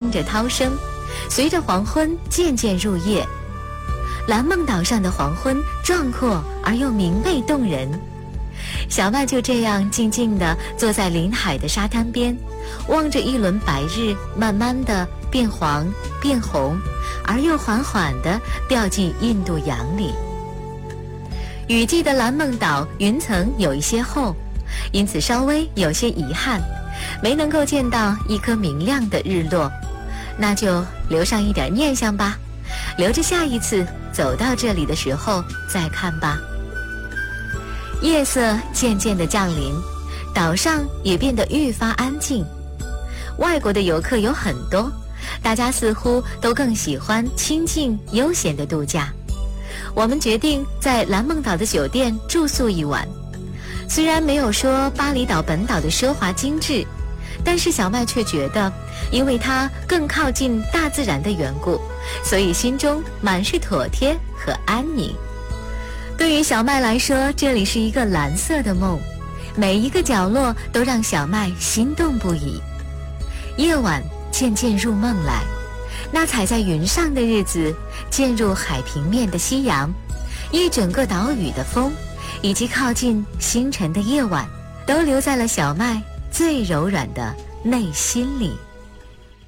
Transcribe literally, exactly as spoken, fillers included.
听着涛声，随着黄昏渐渐入夜。蓝梦岛上的黄昏壮阔而又明媚动人。小麦就这样静静地坐在临海的沙滩边，望着一轮白日慢慢地变黄变红，而又缓缓地掉进印度洋里。雨季的蓝梦岛云层有一些厚，因此稍微有些遗憾，没能够见到一颗明亮的日落。那就留上一点念想吧，留着下一次走到这里的时候再看吧。夜色渐渐地降临，岛上也变得愈发安静。外国的游客有很多，大家似乎都更喜欢清静悠闲的度假。我们决定在蓝梦岛的酒店住宿一晚。虽然没有说巴厘岛本岛的奢华精致，但是小麦却觉得，因为它更靠近大自然的缘故，所以心中满是妥帖和安宁。对于小麦来说，这里是一个蓝色的梦，每一个角落都让小麦心动不已。夜晚渐渐入梦来，那踩在云上的日子，渐入海平面的夕阳，一整个岛屿的风，以及靠近星辰的夜晚，都留在了小麦最柔软的内心里。